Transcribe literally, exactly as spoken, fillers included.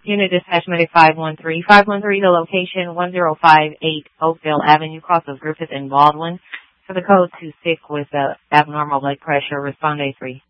Unit Dispatch Medic five one three. five one three, the location one oh five eight Oakville Avenue, cross of Griffith and Baldwin. For the code to sick with uh, abnormal blood pressure, respond A three.